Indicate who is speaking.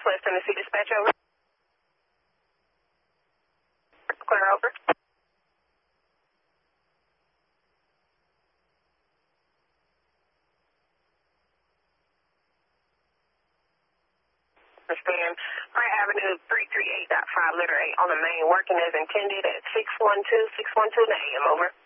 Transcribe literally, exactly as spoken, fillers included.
Speaker 1: Northwest Tennessee Dispatch, over. Clear, over. Understand. High Avenue three three eight point five, letter A on the main, working as intended at six one two, six one two in the A M, over.